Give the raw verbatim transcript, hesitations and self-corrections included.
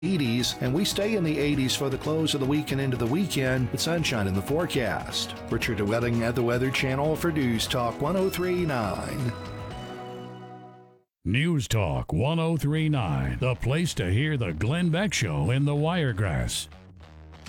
eighties, and we stay in the eighties for the close of the week and into the weekend with sunshine in the forecast. Richard DeWetting at the Weather Channel for News Talk one oh three point nine. News Talk one oh three point nine, the place to hear the Glenn Beck Show in the Wiregrass.